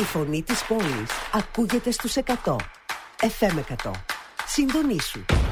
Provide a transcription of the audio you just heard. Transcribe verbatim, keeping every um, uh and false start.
Η φωνή της πόλης ακούγεται στους εκατό. εφ εμ εκατό. Συντονίσου.